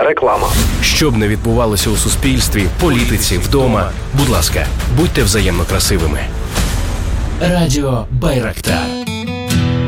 Реклама. Щоб не відбувалося у суспільстві, політиці, вдома, будь ласка, будьте взаємно красивими. Радіо Байрактар.